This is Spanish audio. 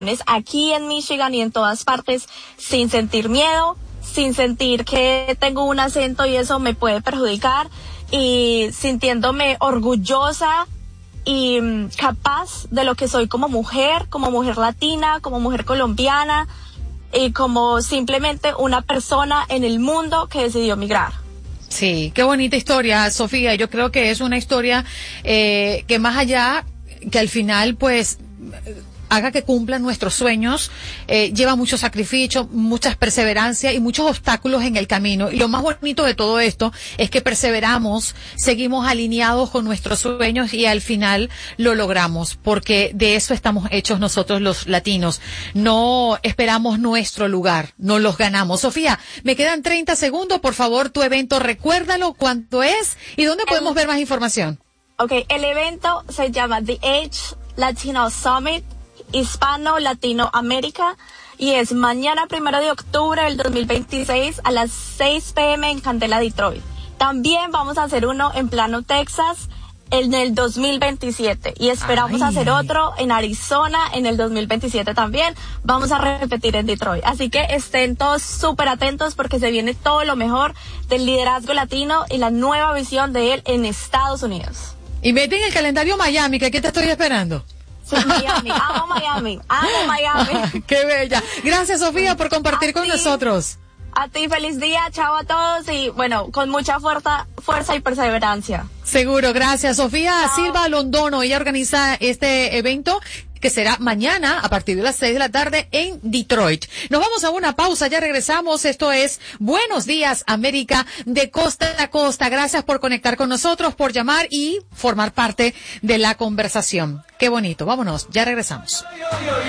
aquí en Michigan y en todas partes sin sentir miedo, sin sentir que tengo un acento y eso me puede perjudicar, y sintiéndome orgullosa y capaz de lo que soy como mujer latina, como mujer colombiana y como simplemente una persona en el mundo que decidió migrar. Sí, qué bonita historia, Sofía. Yo creo que es una historia que más allá, que al final pues haga que cumplan nuestros sueños, lleva mucho sacrificio, mucha perseverancia y muchos obstáculos en el camino. Y lo más bonito de todo esto es que perseveramos, seguimos alineados con nuestros sueños y al final lo logramos, porque de eso estamos hechos nosotros los latinos. No esperamos nuestro lugar, no los ganamos. Sofía, me quedan 30 segundos, por favor, tu evento, recuérdalo, cuánto es y dónde podemos ver más información. Okay, el evento se llama The Age Latino Summit Hispano Latino América y es mañana 1 de octubre del 2026 a las 6 p.m. en Candela, Detroit. También vamos a hacer uno en Plano, Texas en el 2027 y esperamos hacer otro en Arizona en el 2027 también. Vamos a repetir en Detroit, así que estén todos súper atentos porque se viene todo lo mejor del liderazgo latino y la nueva visión de él en Estados Unidos. Y mete en el calendario Miami, que aquí te estoy esperando. Sí, Miami, amo Miami. Qué bella. Gracias, Sofía, por compartir con nosotros. A ti, feliz día, chao a todos y bueno, con mucha fuerza y perseverancia. Seguro, gracias. Sofía Chao. Silva Londono, ella organiza este evento que será mañana a partir de las 6 de la tarde en Detroit. Nos vamos a una pausa, ya regresamos. Esto es Buenos Días América de costa a costa. Gracias por conectar con nosotros, por llamar y formar parte de la conversación. Qué bonito. Vámonos, ya regresamos.